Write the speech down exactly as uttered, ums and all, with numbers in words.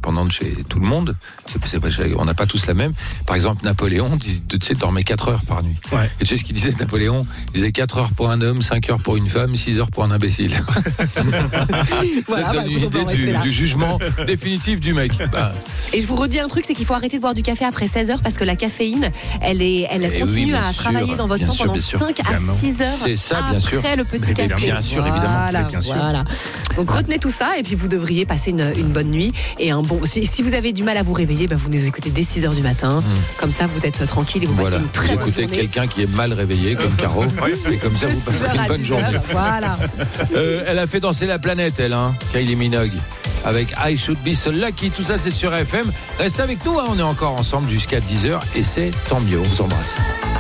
dépendante chez tout le monde. C'est, c'est pas, on n'a pas tous la même. Par exemple, Napoléon, tu sais, dormait quatre heures par nuit. Ouais. Et tu sais ce qu'il disait, Napoléon? Il disait quatre heures pour un homme, cinq heures pour une femme, six heures pour un imbécile. Voilà, Ça te donne bah, une écoute, on peut idée en du, rester du jugement définitif du mec. Bah. Et je vous redis un truc, c'est qu'il faut arrêter de boire du café après seize heures parce que la caféine, elle, est, elle Eh continue oui, bien à sûr, travailler dans votre bien sang sûr, pendant bien sûr, cinq à évidemment. six heures C'est ça, bien après sûr. le petit Mais café. bien sûr, évidemment, Voilà, bien sûr. voilà. Donc retenez tout ça et puis vous devriez passer une, une bonne nuit et un bon. Si, si vous avez du mal à vous réveiller, bah vous nous écoutez dès six heures du matin. Mm. Comme ça, vous êtes tranquille et vous Voilà, passez une très vous bonne écoutez journée. quelqu'un qui est mal réveillé, comme Caro, et comme ça, vous De six passez heures une à bonne dix journée. heures, Voilà. Euh, elle a fait danser la planète, elle, hein, Kylie Minogue, avec I Should Be So Lucky. Tout ça, c'est sur F M. Restez avec nous, hein, on est encore ensemble jusqu'à dix heures, et c'est tant mieux. On vous embrasse.